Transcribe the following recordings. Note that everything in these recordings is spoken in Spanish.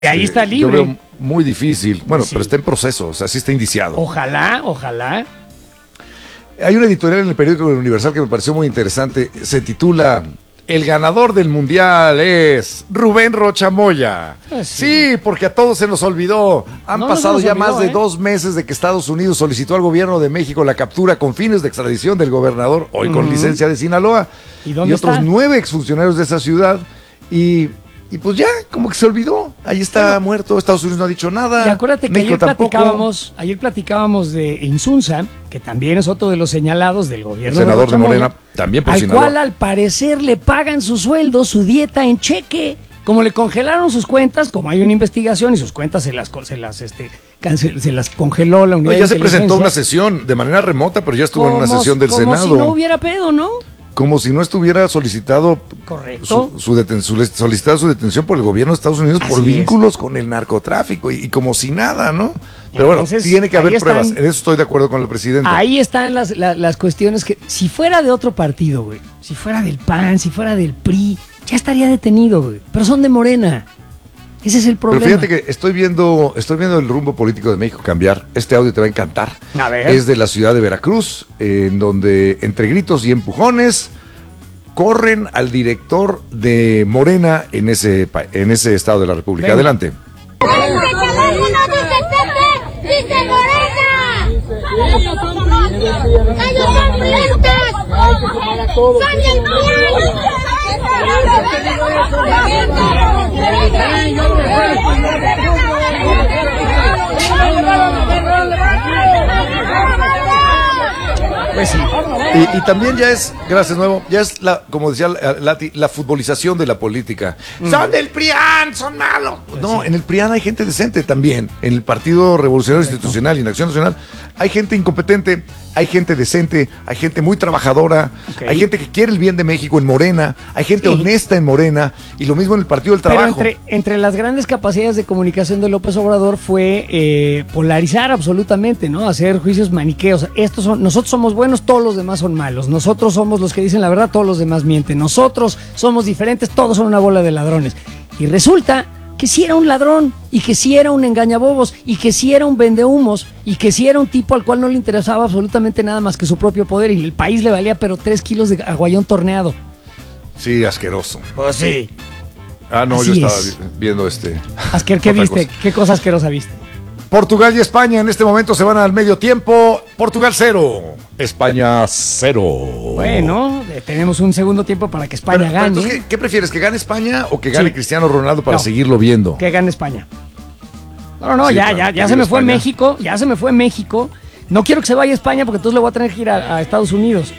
ahí está Yo libre. veo muy difícil. Bueno, Sí. pero está en proceso, o sea, sí está indiciado. Ojalá. Hay una editorial en el periódico Universal que me pareció muy interesante. Se titula El ganador del mundial es Rubén Rochamoya. Sí, porque a todos se nos olvidó. Han No pasado nos ya olvidó, más de 2 meses de que Estados Unidos solicitó al gobierno de México la captura con fines de extradición del gobernador, hoy con licencia de Sinaloa, ¿Y dónde otros está? 9 exfuncionarios de esa ciudad. Y pues ya, como que se olvidó. Ahí está muerto. Estados Unidos no ha dicho nada. Y acuérdate que México ayer platicábamos de Insunza, que también es otro de los señalados del gobierno Senador de Rochamoya, Morena, también por al Sinaloa. cual al parecer le pagan su sueldo, su dieta en cheque. Como le congelaron sus cuentas, como hay una investigación y sus cuentas se las congeló la unidad No, ya de se presentó una inteligencia. sesión de manera remota, pero ya estuvo en una sesión del como Senado. si no hubiera pedo, ¿no? Como si no estuviera solicitado Correcto. solicitada su detención por el gobierno de Estados Unidos por Así es. vínculos con el narcotráfico y como si nada, ¿no? Pero Entonces, bueno, tiene que ahí haber están- pruebas. En eso estoy de acuerdo con el presidente. Ahí están las cuestiones que, si fuera de otro partido, güey, si fuera del PAN, si fuera del PRI, ya estaría detenido, güey. Pero son de Morena. Ese es el Pero problema. fíjate que estoy viendo el rumbo político de México cambiar. Este audio te va a encantar. A ver. Es de la ciudad de Veracruz, en donde entre gritos y empujones corren al director de Morena en ese estado de la República. Venga. Adelante. ¡Dice Morena! ¡Ellos son priistas! ¡Son del Pues sí. Y también ya es, gracias nuevo, ya es como decía Lati, la futbolización de la política. Son del PRIAN, son malos. No, en el PRIAN hay gente decente también. En el Partido Revolucionario Institucional y en Acción Nacional hay gente incompetente, hay gente decente, hay gente muy trabajadora, Ok. hay gente que quiere el bien de México en Morena, hay gente Sí. honesta en Morena y lo mismo en el Partido del Pero Trabajo. entre las grandes capacidades de comunicación de López Obrador fue polarizar absolutamente, ¿no? Hacer juicios maniqueos. Nosotros somos buenos, todos los demás son malos. Nosotros somos los que dicen la verdad, todos los demás mienten. Nosotros somos diferentes, todos son una bola de ladrones. Y resulta que sí era un ladrón, y que sí era un engañabobos, y que sí era un vendehumos, y que sí era un tipo al cual no le interesaba absolutamente nada más que su propio poder, y el país le valía pero 3 kilos de aguayón torneado. Sí, asqueroso. Pues sí. Ah, no, Así yo estaba es. viendo Asquer, ¿qué otra viste? cosa. ¿Qué cosa asquerosa viste? Portugal y España en este momento se van al medio tiempo. Portugal 0, España 0. Bueno, tenemos un segundo tiempo para que España Pero gane. entonces, ¿qué prefieres? ¿Que gane España o que gane Sí. Cristiano Ronaldo para No. seguirlo viendo? Que gane España. No, Sí, ya claro, se que me fue España. México, ya se me fue México. No quiero que se vaya a España porque entonces le voy a tener que ir a Estados Unidos.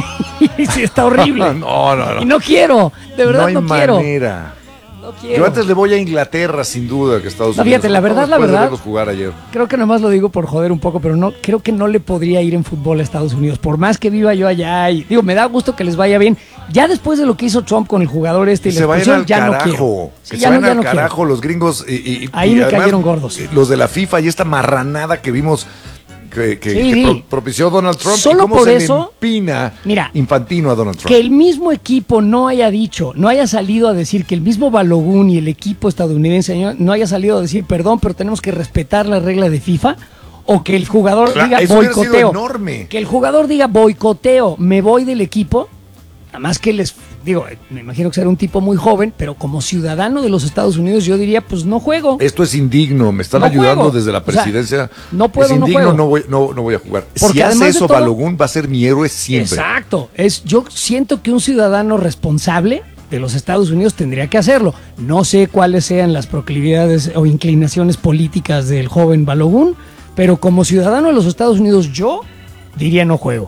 Y sí, está horrible. No. Y no quiero, de verdad hay no quiero. manera. No quiero. Yo antes le voy a Inglaterra, sin duda, que Estados No, Unidos. fíjate, la verdad, Después de verlos jugar ayer. Creo que nomás lo digo por joder un poco, pero no creo que no le podría ir en fútbol a Estados Unidos, por más que viva yo allá. Y digo, me da gusto que les vaya bien. Ya después de lo que hizo Trump con el jugador y Que la se vayan expulsión, al ya no carajo. quiero. Sí, Que ya se vayan no al quiero. carajo los gringos. Ahí y me además, cayeron gordos. Los de la FIFA y esta marranada que vimos que Sí. propició Donald Trump. Solo y cómo por se eso, le empina mira, Infantino a Donald Trump. Que el mismo equipo no haya dicho, no haya salido a decir, que el mismo Balogun y el equipo estadounidense no haya salido a decir, perdón, pero tenemos que respetar la regla de FIFA, o que el jugador Claro, diga eso hubiera sido boicoteo. enorme. Que el jugador diga boicoteo, me voy del equipo. Nada más que me imagino que será un tipo muy joven, pero como ciudadano de los Estados Unidos yo diría, pues no juego. Esto es indigno, me están No ayudando juego. desde la O sea, presidencia. no puedo, es no indigno, juego. no voy a jugar. Porque Si hace además de eso, todo- Balogun va a ser mi héroe siempre. Exacto. Yo siento que un ciudadano responsable de los Estados Unidos tendría que hacerlo. No sé cuáles sean las proclividades o inclinaciones políticas del joven Balogun, pero como ciudadano de los Estados Unidos yo diría no juego.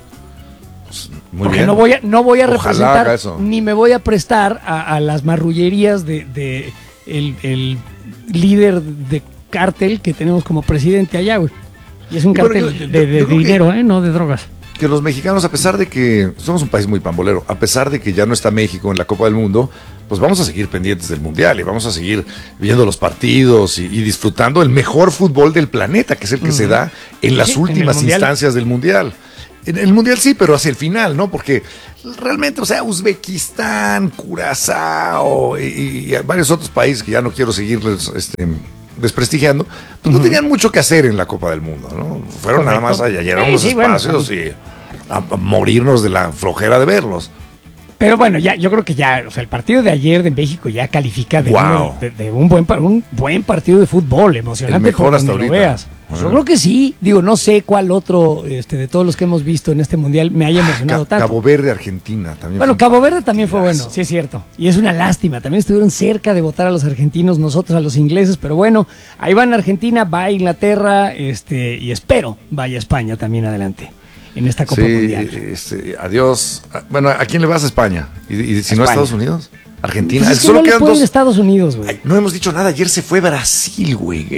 Muy Porque bien. no voy a Ojalá representar haga eso. ni me voy a prestar a las marrullerías de el líder de cártel que tenemos como presidente allá, güey. Y es un Y bueno, cártel yo de creo que- dinero, no de drogas. Que los mexicanos, a pesar de que somos un país muy pambolero, a pesar de que ya no está México en la Copa del Mundo, pues vamos a seguir pendientes del Mundial y vamos a seguir viendo los partidos y disfrutando el mejor fútbol del planeta, que es el que se da en las Sí, en el últimas Mundial. instancias del Mundial. En el Mundial sí, pero hacia el final, ¿no? Porque realmente, o sea, Uzbekistán, Curazao y varios otros países que ya no quiero seguirles desprestigiando, pues no tenían mucho que hacer en la Copa del Mundo, ¿no? Fueron nada más allá, llenaron los espacios y a morirnos de la flojera de verlos. Pero bueno, ya, yo creo que ya, o sea, el partido de ayer de México ya califica de un buen partido de fútbol, emocionante. El mejor hasta ahorita. Lo veas. Yo creo que sí, digo, no sé cuál otro de todos los que hemos visto en este mundial me haya emocionado tanto. Cabo Verde, Argentina también. Bueno, Cabo Verde también fue bueno, sí es cierto. Y es una lástima, también estuvieron cerca de votar a los argentinos, nosotros a los ingleses, pero bueno, ahí van Argentina, va Inglaterra, y espero vaya España también adelante en esta Copa Mundial. Adiós. Bueno, ¿a quién le vas a España? ¿Y si no a Estados Unidos? Argentina. Pues es que solo no le pueden Estados Unidos, güey. No hemos dicho nada. Ayer se fue Brasil, güey.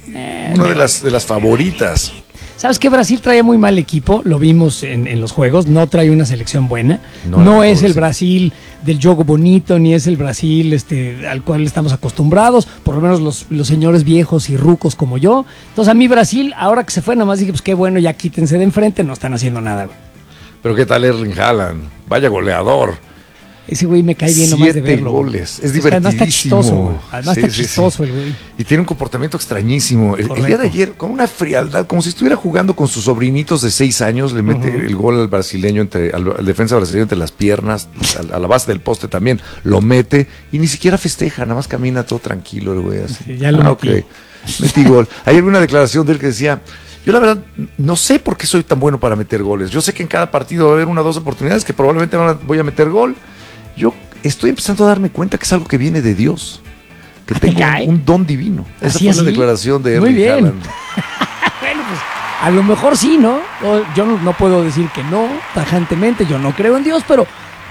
Una de las favoritas. ¿Sabes qué? Brasil traía muy mal equipo, lo vimos en los juegos, no trae una selección buena, no es el Brasil del juego bonito, ni es el Brasil al cual estamos acostumbrados, por lo menos los señores viejos y rucos como yo. Entonces a mí Brasil, ahora que se fue, nomás dije, pues qué bueno, ya quítense de enfrente, no están haciendo nada, güey. Pero qué tal Erling Haaland, vaya goleador. Ese güey me cae bien nomás de verlo. 7 goles, es divertidísimo. Además está chistoso, güey. Además está chistoso el güey. Y tiene un comportamiento extrañísimo. El día de ayer, con una frialdad, como si estuviera jugando con sus sobrinitos de 6 años, le mete el gol al brasileño, al defensa brasileño entre las piernas, a la base del poste también, lo mete y ni siquiera festeja, nada más camina todo tranquilo el güey así. Sí, ya lo metí. Okay. Metí gol. Ayer vi una declaración de él que decía: yo la verdad no sé por qué soy tan bueno para meter goles. Yo sé que en cada partido va a haber 1 o 2 oportunidades que probablemente voy a meter gol. Yo estoy empezando a darme cuenta que es algo que viene de Dios, que tengo un don divino. Esa fue la declaración de Erling Haaland. Bueno, pues a lo mejor sí, ¿no? Yo no puedo decir que no, tajantemente, yo no creo en Dios, pero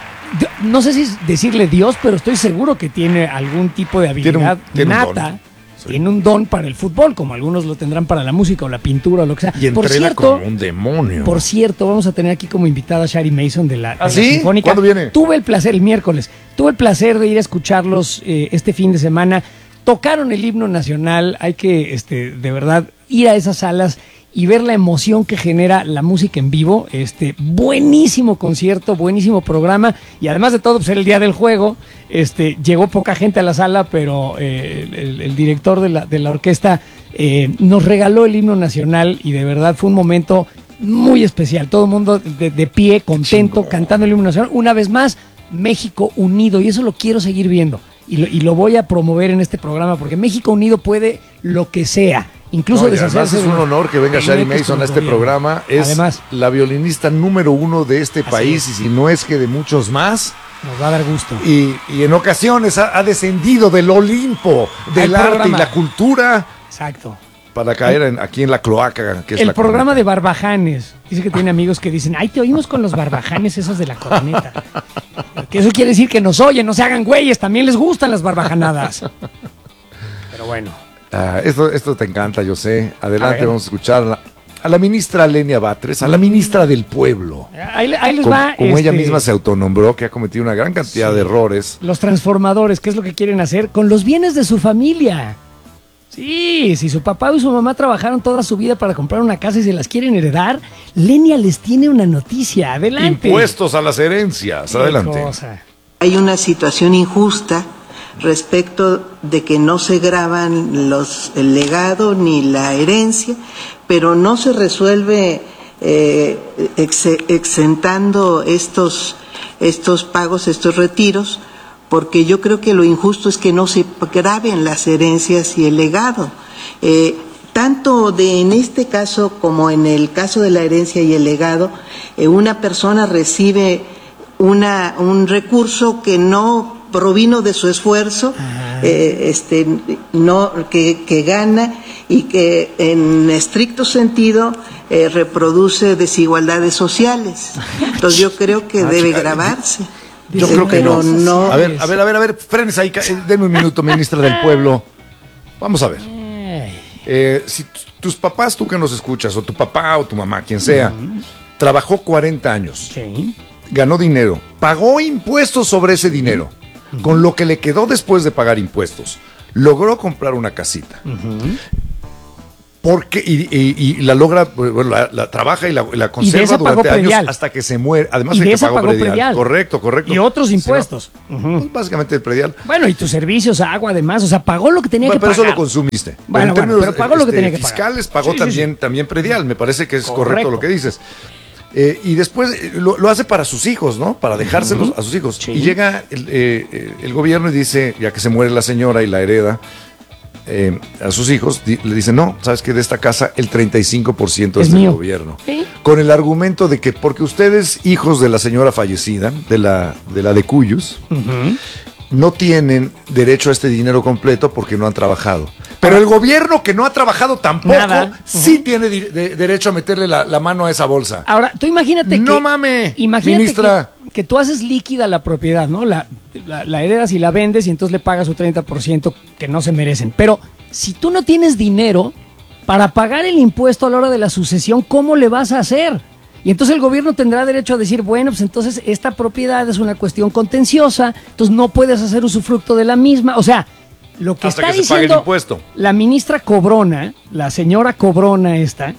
no sé si decirle Dios, pero estoy seguro que tiene algún tipo de habilidad nata. Tiene un don para el fútbol, como algunos lo tendrán para la música o la pintura o lo que sea. Y entrena como un demonio. Por cierto, vamos a tener aquí como invitada a Shari Mason de la ¿sí? Sinfónica. ¿Cuándo viene? Tuve el placer, el miércoles, de ir a escucharlos este fin de semana. Tocaron el himno nacional, hay que de verdad ir a esas salas y ver la emoción que genera la música en vivo. Buenísimo concierto, buenísimo programa, y además de todo, pues era el día del juego. Llegó poca gente a la sala, pero el director de la orquesta nos regaló el himno nacional y de verdad fue un momento muy especial. Todo el mundo de pie, contento, cantando el himno nacional. Una vez más, México unido, y eso lo quiero seguir viendo y lo voy a promover en este programa, porque México unido puede lo que sea. Incluso además es un honor que venga Shari Mason a este programa. Es además la violinista número 1 de este país, y si no es que de muchos más. Nos va a dar gusto. Y en ocasiones ha descendido del Olimpo, del arte y la cultura. Exacto. Para caer aquí en la cloaca, que es el programa de Barbajanes. Dice que tiene amigos que dicen: ay, te oímos con los barbajanes esos de la corneta. Que eso quiere decir que nos oyen, no se hagan güeyes, también les gustan las barbajanadas. Pero bueno. Esto te encanta, yo sé. Adelante, vamos a escuchar a la ministra Lenia Batres, a la ministra del pueblo. Ahí les va. Como ella misma se autonombró, que ha cometido una gran cantidad de errores. Los transformadores, ¿qué es lo que quieren hacer? Con los bienes de su familia. Sí, si su papá y su mamá trabajaron toda su vida para comprar una casa y se las quieren heredar, Lenia les tiene una noticia. Adelante. Impuestos a las herencias. Adelante. Hay una situación injusta respecto de que no se graban el legado ni la herencia, pero no se resuelve exentando estos pagos, estos retiros, porque yo creo que lo injusto es que no se graben las herencias y el legado. Tanto en este caso como en el caso de la herencia y el legado, una persona recibe un recurso que no provino de su esfuerzo, que gana y que en estricto sentido reproduce desigualdades sociales. Entonces yo creo que debe grabarse. Yo creo que no. A ver, frenese ahí, denme un minuto, ministra del Pueblo. Vamos a ver. Si tus papás, tú que nos escuchas, o tu papá o tu mamá, quien sea, trabajó 40 años, ganó dinero, pagó impuestos sobre ese dinero, con lo que le quedó después de pagar impuestos, logró comprar una casita. Porque, y la logra, bueno, la trabaja y la conserva esa pagó durante años predial. hasta que se muere. Además Y de de que esa pagó pagó predial. predial. Correcto. Y otros Sí, impuestos. pues básicamente el predial. Bueno, y tus servicios, agua, además. O sea, pagó lo que tenía Bueno, que pero pagar. eso lo consumiste. Bueno, en términos pero pagó lo que tenía que pagar. fiscales, pagó Sí, también predial. Me parece que es correcto Correcto. lo que dices. Y después lo hace para sus hijos, ¿no? Para dejárselos a sus hijos. Sí. Y llega el gobierno y dice, ya que se muere la señora y la hereda a sus hijos, le dice, no, sabes que de esta casa el 35% es del mío. gobierno. Sí. Con el argumento de que porque ustedes, hijos de la señora fallecida, de la de Cuyus, no tienen derecho a este dinero completo porque no han trabajado. Pero el gobierno que no ha trabajado tampoco, Nada. sí tiene derecho a meterle la mano a esa bolsa. Ahora, tú imagínate No que... mame, Imagínate ministra. que tú haces líquida la propiedad, ¿no? La heredas y la vendes y entonces le pagas su 30% que no se merecen. Pero si tú no tienes dinero para pagar el impuesto a la hora de la sucesión, ¿cómo le vas a hacer? Y entonces el gobierno tendrá derecho a decir, bueno, pues entonces esta propiedad es una cuestión contenciosa, entonces no puedes hacer usufructo de la misma. O sea, lo que Hasta está que se pague el diciendo impuesto. la ministra Cobrona, la señora Cobrona esta,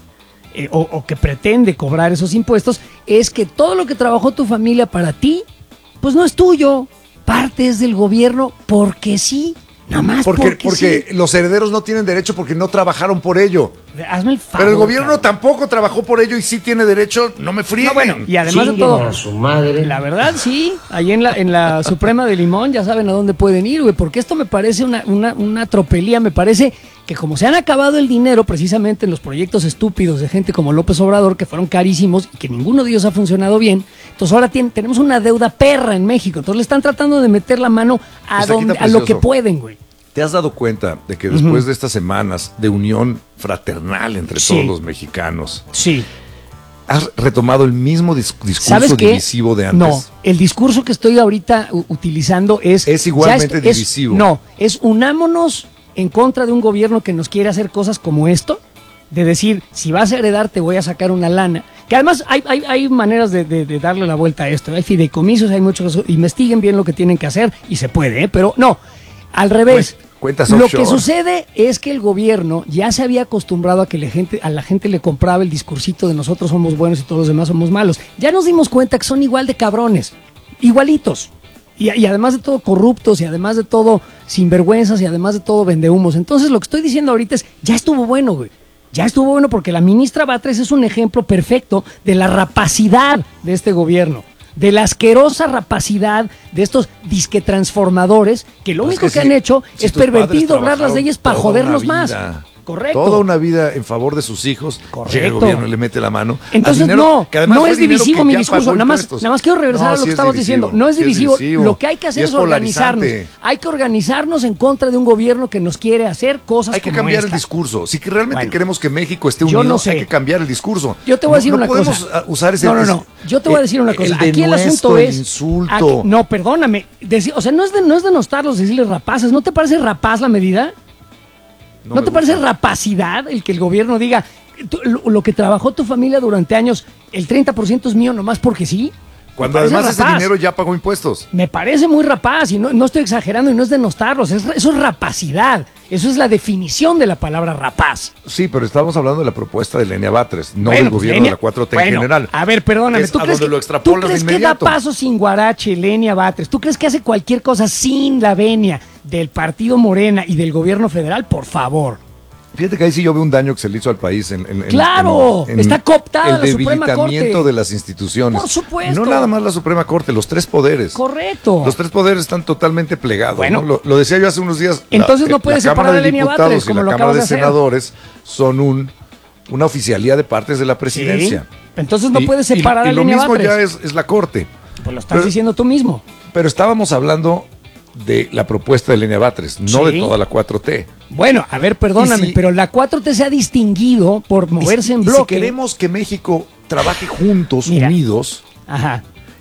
o que pretende cobrar esos impuestos, es que todo lo que trabajó tu familia para ti, pues no es tuyo, parte es del gobierno porque sí, nada más porque Porque sí. los herederos no tienen derecho porque no trabajaron por ello. Hazme el favor. Pero el gobierno cabrón. tampoco trabajó por ello y sí tiene derecho, no me frieguen. No, bueno, y además de todo, a su madre. la verdad sí, ahí en la Suprema de Limón ya saben a dónde pueden ir, güey, porque esto me parece una tropelía, me parece que como se han acabado el dinero precisamente en los proyectos estúpidos de gente como López Obrador, que fueron carísimos y que ninguno de ellos ha funcionado bien, entonces ahora tenemos una deuda perra en México, entonces le están tratando de meter la mano Pues aquí está a lo que precioso. pueden, güey. ¿Te has dado cuenta de que después de estas semanas de unión fraternal entre Sí. todos los mexicanos, Sí. has retomado el mismo discurso ¿Sabes qué? divisivo de antes? No, el discurso que estoy ahorita utilizando es... Es igualmente ya divisivo. No, es unámonos en contra de un gobierno que nos quiere hacer cosas como esto, de decir, si vas a heredar te voy a sacar una lana. Que además hay maneras de darle la vuelta a esto. Hay fideicomisos, hay muchos... Investiguen bien lo que tienen que hacer y se puede, pero no, al revés. Cuentas Lo offshore. que sucede es que el gobierno ya se había acostumbrado a que a la gente le compraba el discursito de nosotros somos buenos y todos los demás somos malos. Ya nos dimos cuenta que son igual de cabrones, igualitos. Y además de todo corruptos y además de todo sinvergüenzas y además de todo vendehumos. Entonces lo que estoy diciendo ahorita es, ya estuvo bueno, güey. Ya estuvo bueno porque la ministra Batres es un ejemplo perfecto de la rapacidad de este gobierno. De la asquerosa rapacidad de estos disque transformadores que lo Pues único que que si- han hecho si es tus pervertir padres y doblar las trabajaron leyes para toda jodernos una más. vida, Correcto. Toda una vida en favor de sus hijos. Correcto. Llega el gobierno y le mete la mano. Entonces al dinero, no, que además no fue es dinero divisivo que mi ya discurso, pagó nada más impuestos. quiero regresar No, a lo sí que es estábamos divisivo, diciendo, no es sí divisivo, lo que hay que hacer y es organizarnos, polarizante. hay que organizarnos en contra de un gobierno que nos quiere hacer cosas Hay que como cambiar esta. el discurso. Si que realmente Bueno, queremos que México esté yo unido, no sé. hay que cambiar el discurso. Yo te voy a decir una no podemos cosa. usar ese No. Yo te voy a decir una cosa. Aquí el asunto es. insulto. No, perdóname. O sea, no es de nostarlos decirles rapaces. ¿No te parece rapaz la medida? ¿No me te parece gusta. rapacidad el que el gobierno diga lo que trabajó tu familia durante años, el 30% es mío nomás porque sí? Cuando Me parece además ese rapaz. dinero ya pagó impuestos. Me parece muy rapaz y no estoy exagerando y no es denostarlos. Eso es rapacidad. Eso es la definición de la palabra rapaz. Sí, pero estamos hablando de la propuesta de Lenia Batres, no Bueno, del pues, gobierno Lenia- de la 4T bueno, en general. A ver, perdóname. Es a donde lo ¿tú extrapolas de crees que da inmediato. paso sin guarache Lenia Batres? ¿Tú crees que hace cualquier cosa sin la venia del partido Morena y del gobierno federal? Por favor. Fíjate que ahí sí yo veo un daño que se le hizo al país. ¡Claro! Está cooptada la Suprema El debilitamiento Corte. de las instituciones. Por supuesto. No nada más la Suprema Corte, los tres poderes. Correcto. Los tres poderes están totalmente plegados. Bueno. ¿no? Lo decía yo hace unos días. Entonces no puedes la Cámara separar a de Lenia Diputados Batres, y como la lo Cámara acabas de de hacer. Senadores son una oficialía de partes de la presidencia. Sí. Entonces no puedes separar a lo Lenia mismo Batres. ya es la Corte. Pues lo estás Pero- diciendo tú mismo. Pero estábamos hablando de la propuesta de Lenia Batres, no Sí. de toda la 4T. Bueno, a ver, perdóname, Y si- pero la 4T se ha distinguido por moverse en Y bloque. si queremos que México trabaje juntos, Mira. unidos, Ajá.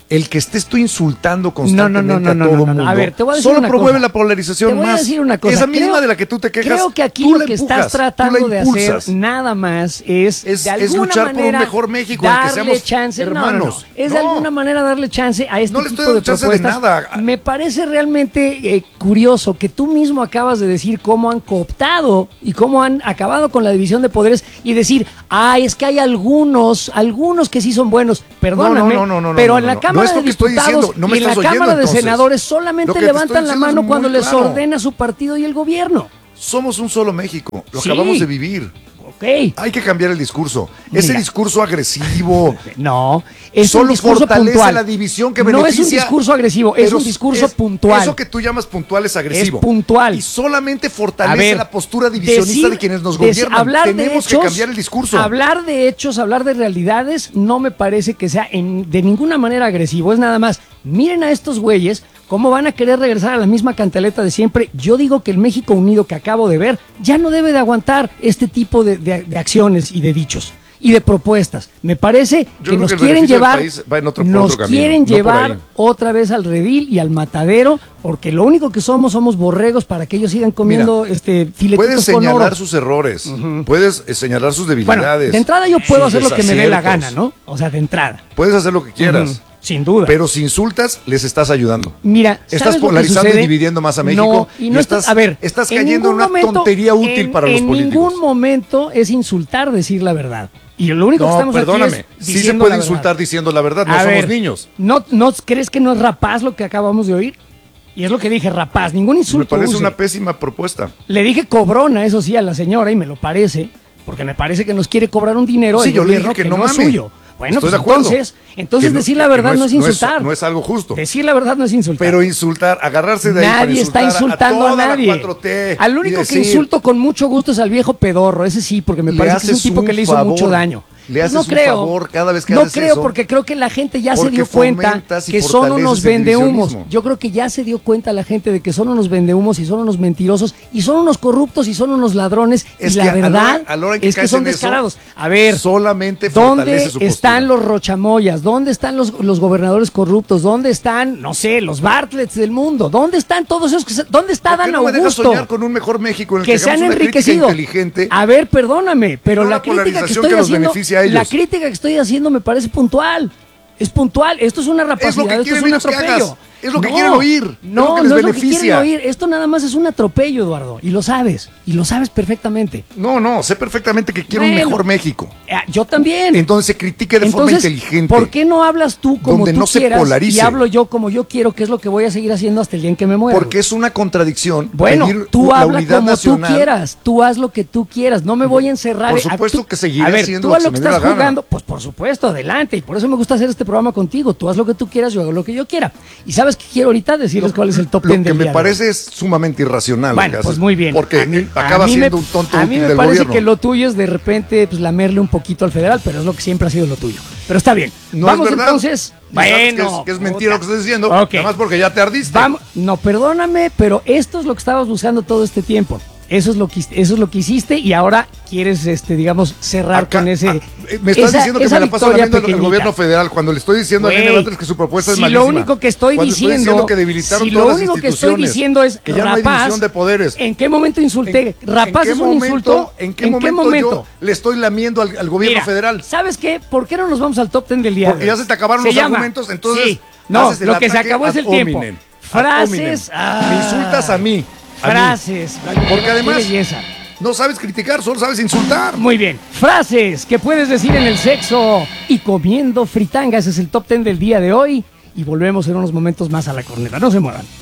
el que estés tú insultando constantemente a todo mundo, a ver, te voy a decir solo una promueve cosa. la polarización Te voy a más. decir una cosa. Esa misma de la que tú te quejas, Creo que aquí tú lo la que empujas, estás tratando tú la de impulsas. hacer nada más es de alguna luchar por un manera mejor México, en el que darle seamos chance, hermanos. Es de alguna manera darle chance a este No le tipo estoy de dando chance de propuestas. nada. Me parece realmente curioso que tú mismo acabas de decir cómo han cooptado y cómo han acabado con la división de poderes y decir, es que hay algunos que sí son buenos. Perdóname, pero en la Cámara es de lo que estoy Diputados diciendo, no me y en la estás oyendo, Cámara de entonces. Senadores Lo solamente que te levantan estoy la diciendo mano es cuando muy les claro. ordena su partido y el gobierno. Somos un solo México, lo Sí. acabamos de vivir. Ok. Hay que cambiar el discurso. Ese Mira. discurso agresivo No, es solo un discurso fortalece puntual. la división que No beneficia. es un discurso agresivo, es pero un discurso puntual. Eso que tú llamas puntual es agresivo. Es puntual. Y solamente A fortalece ver, la postura divisionista de quienes nos gobiernan. hablar de Tenemos hechos, que cambiar el discurso. Hablar de hechos, hablar de realidades, no me parece que sea de ninguna manera agresivo. Es nada más, miren a estos güeyes cómo van a querer regresar a la misma cantaleta de siempre. Yo digo que el México unido que acabo de ver ya no debe de aguantar este tipo de acciones y de dichos y de propuestas. Me parece Yo que creo nos que el quieren beneficio del llevar, país va en otro nos camino, quieren no por llevar ahí. otra vez al redil y al matadero, porque lo único que somos borregos para que ellos sigan comiendo filetitos Puedes con oro. señalar sus errores, puedes señalar sus Bueno, debilidades. de entrada yo puedo sus hacer lo que me dé la desaciertos. gana, ¿no? O sea, de entrada. Puedes hacer lo que quieras. Ujú, sin duda. Pero si insultas, les estás ayudando. Mira, Estás ¿sabes lo que polarizando y sucede? dividiendo más a México. No, y no estás, a ver, estás cayendo en una tontería útil para los políticos. En ningún momento es insultar decir la verdad. Y lo único que estamos perdóname. aquí es Sí se diciendo puede la verdad. insultar diciendo la verdad, no A somos ver, niños. ¿No crees que no es rapaz lo que acabamos de oír? Y es lo que dije, rapaz, ningún Me insulto parece use. una pésima propuesta. Le dije cobrona, eso sí, a la señora, y me lo parece, porque me parece que nos quiere cobrar un dinero Sí, del yo le gobierno dije que no es mame. suyo. Bueno, Estoy pues de acuerdo. entonces Que no- decir la que verdad no es insultar. No es algo justo. Decir la verdad no es insultar. Pero insultar, agarrarse de ahí para Nadie está insultar insultando a toda la nadie. 4T Al y único que decir, insulto con mucho gusto es al viejo pedorro, ese sí, porque me Le parece que es un haces tipo que un le hizo favor. mucho daño. Le haces no un creo, favor cada vez que no haces creo eso. porque creo que la gente ya se Porque dio cuenta fomentas y que son fortaleces unos el vendehumos. divisionismo. Yo creo que ya se dio cuenta la gente de que son unos vendehumos y son unos mentirosos y son unos corruptos y son unos ladrones Es y la que a la verdad hora- a la hora en que es que caes son en eso, descarados. A ver, solamente ¿dónde fortalece su están postura. los rochamoyas? ¿Dónde están los gobernadores corruptos? ¿Dónde están, no sé, los Bartlets del mundo? ¿Dónde están todos esos? ¿Dónde está ¿Por qué Dan no me dejas Augusto? soñar con un mejor México en el Que que se han hagamos una crítica enriquecido. inteligente? A ver, perdóname, pero No la la crítica que polarización estoy que los haciendo, beneficia a ellos. la crítica que estoy haciendo me parece puntual. Es puntual. Esto es una Es lo rapacidad, que esto es quieren un ellos que atropello. hagas. Es lo que quieren oír. Es No, lo que les no es lo que beneficia. quieren oír. Esto nada más es un atropello, Eduardo. Y lo sabes perfectamente. No, sé perfectamente que quiero un Bueno. mejor México. Yo también. Entonces se critique de forma Entonces, inteligente. ¿por qué no hablas tú como Donde tú no se quieras polarice. y hablo yo como yo quiero, que es lo que voy a seguir haciendo hasta el día en que me muera? Porque es una contradicción Bueno, pedir tú la habla unidad como nacional. tú quieras, tú haz lo que tú quieras, no me voy a encerrar. Por supuesto que seguiré a ver, haciendo tú lo haz que lo que se me dé estás la gana. jugando, pues por supuesto, adelante, y por eso me gusta hacer este programa contigo, tú haz lo que tú quieras, yo hago lo que yo quiera. Y sabes que quiero ahorita decirles cuál es el top 10 Lo que del me día de parece hoy. es sumamente irracional. lo Bueno, que pues haces, muy bien. Porque acaba me- siendo un tonto a mí útil me del parece gobierno. que lo tuyo es de repente pues lamerle un poquito al federal, pero es lo que siempre ha sido lo tuyo. Pero está bien. No Vamos es verdad. entonces. Y sabes Bueno, que es mentira lo que estás diciendo. Ok. Nada más porque ya te ardiste. Vamos, no, perdóname, pero esto es lo que estabas buscando todo este tiempo. Eso es lo que hiciste y ahora quieres, digamos, cerrar Acá- con ese. me estás diciendo que me la paso victoria lamiendo al pequeñita. gobierno federal cuando le estoy diciendo a Güey, Gene Bartlett que su propuesta es si malísima. lo único que estoy Cuando diciendo, que debilitaron si lo todas las único que estoy instituciones, diciendo es que ya no hay rapaz, división de poderes. ¿en qué momento insulté? ¿Rapaz es un insulto? ¿En qué momento yo le estoy lamiendo al gobierno Mira, federal? ¿sabes qué? ¿Por qué no nos vamos al top 10 del día? Porque de hoy? ya se te acabaron los argumentos, entonces Sí. No, haces el lo que se ataque acabó es ad el tiempo. hominem. Frases. Me insultas a mí. Frases. Porque Qué además belleza. no sabes criticar, solo sabes insultar. Muy bien. Frases que puedes decir en el sexo y comiendo fritanga. Ese es el top 10 del día de hoy. Y volvemos en unos momentos más a la corneta. No se muevan.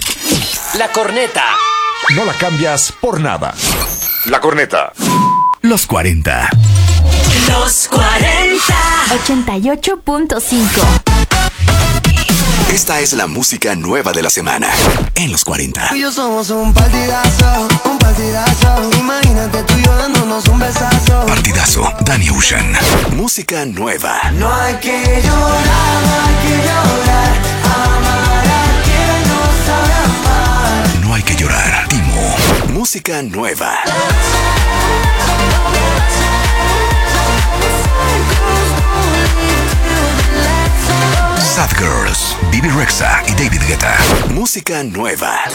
La corneta. No la cambias por nada. La corneta. Los 40. Los 40. 88.5. Esta es la música nueva de la semana en los 40. Tú y yo somos un partidazo, un partidazo. Imagínate tú y yo dándonos un besazo. Partidazo, Danny Ocean. Música nueva. No hay que llorar, no hay que llorar. Amar a quien no sabe amar. No hay que llorar. Timo. Música nueva. Sad Girls, Bibi Rexha y David Guetta. Música nueva.